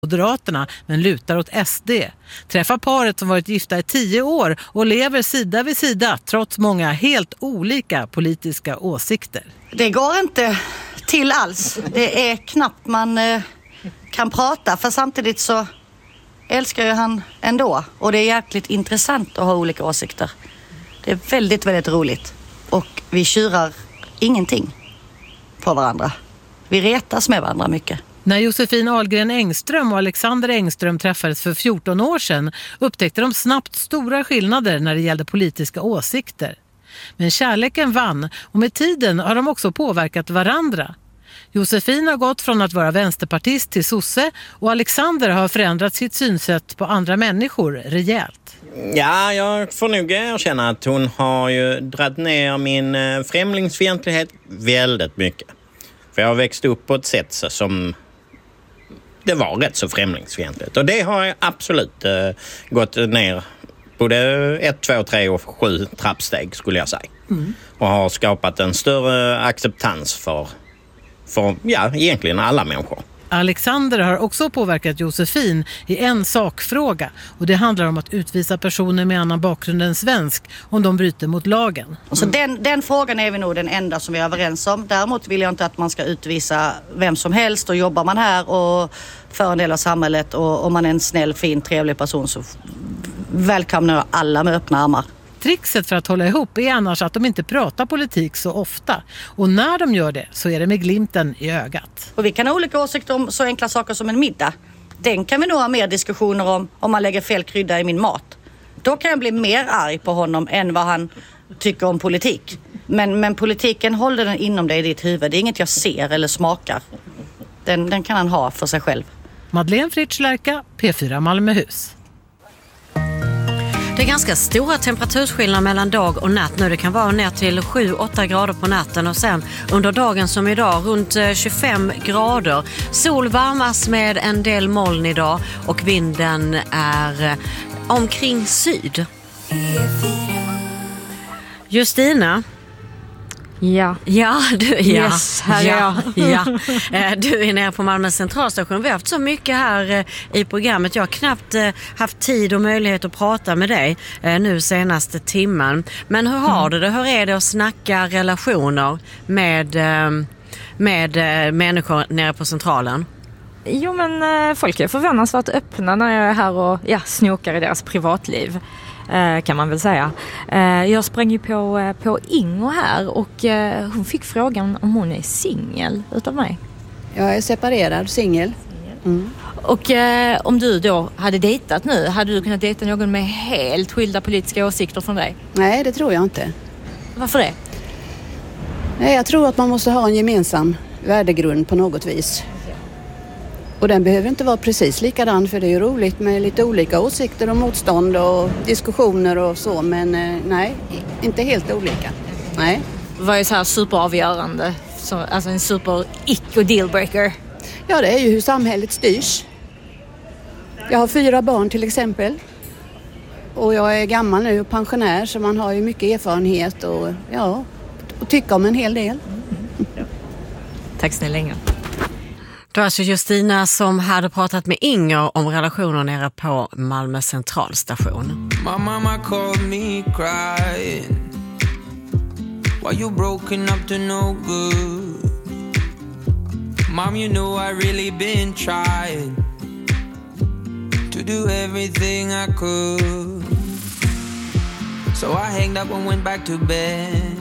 Moderaterna men lutar åt SD. Träffa paret som varit gifta i 10 år och lever sida vid sida trots många helt olika politiska åsikter. Det går inte till alls. Det är knappt man kan prata, för samtidigt så älskar ju han ändå. Och det är jäkligt intressant att ha olika åsikter. Det är väldigt, väldigt roligt. Och vi tjurar ingenting på varandra. Vi retas med varandra mycket. När Josefin Ahlgren Engström och Alexander Engström träffades för 14 år sedan upptäckte de snabbt stora skillnader när det gällde politiska åsikter. Men kärleken vann och med tiden har de också påverkat varandra. Josefin har gått från att vara vänsterpartist till sosse och Alexander har förändrat sitt synsätt på andra människor rejält. Ja, jag får nog erkänna att hon har ju dragit ner min främlingsfientlighet väldigt mycket. För jag har växt upp på ett sätt som det var rätt så främlingsfientligt. Och det har jag absolut gått ner både 1, 2, 3 och 7 trappsteg skulle jag säga. Och har skapat en större acceptans för egentligen alla människor. Alexander har också påverkat Josefin i en sakfråga och det handlar om att utvisa personer med annan bakgrund än svensk om de bryter mot lagen. Så den frågan är vi nog den enda som vi är överens om. Däremot vill jag inte att man ska utvisa vem som helst, och jobbar man här och för en del av samhället och om man är en snäll, fin, trevlig person så välkomnar jag alla med öppna armar. Trixet för att hålla ihop är annars att de inte pratar politik så ofta. Och när de gör det så är det med glimten i ögat. Och vi kan ha olika åsikter om så enkla saker som en middag. Den kan vi nog ha mer diskussioner om man lägger fel krydda i min mat. Då kan jag bli mer arg på honom än vad han tycker om politik. Men politiken håller den inom dig i ditt huvud. Det är inget jag ser eller smakar. Den kan han ha för sig själv. Madeleine Fritsch-Lärka, P4 Malmöhus. Det är ganska stora temperaturskillnader mellan dag och natt nu. Det kan vara ner till 7-8 grader på natten och sen under dagen som idag runt 25 grader. Sol varmas med en del moln idag och vinden är omkring syd. Justina? Ja. Ja, du, ja. Yes, här är jag. Ja. Du är nere på Malmö centralstation. Vi har haft så mycket här i programmet. Jag har knappt haft tid och möjlighet att prata med dig nu senaste timmen. Men hur har du det? Hur är det att snacka relationer med människor nere på centralen? Jo, men folk är förvånansvärt öppna när jag är här och snokar i deras privatliv. Kan man väl säga. Jag sprang ju på Inger här och hon fick frågan om hon är singel utav mig. Jag är separerad, singel. Och om du då hade dejtat nu, hade du kunnat dejta någon med helt skilda politiska åsikter från dig? Nej, det tror jag inte. Varför det? Nej, jag tror att man måste ha en gemensam värdegrund på något vis. Och den behöver inte vara precis likadan, för det är ju roligt med lite olika åsikter och motstånd och diskussioner och så. Men nej, inte helt olika. Nej. Vad är så här superavgörande? Alltså en super-ick och dealbreaker? Ja, det är ju hur samhället styrs. Jag har 4 barn till exempel. Och jag är gammal nu och pensionär, så man har ju mycket erfarenhet och tycka om en hel del. Tack snälla. Det var alltså Justina som hade pratat med Inger om relationer nere på Malmö centralstation. My mama called me crying. Why you broken up to no good? Mom, you know I really been trying to do everything I could. So I hanged up and went back to bed.